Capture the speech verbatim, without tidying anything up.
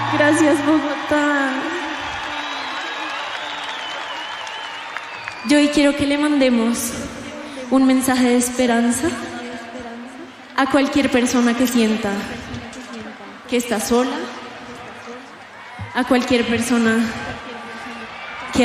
Gracias, Bogotá. Yo hoy quiero que le mandemos un mensaje de esperanza a cualquier persona que sienta que está sola, a cualquier persona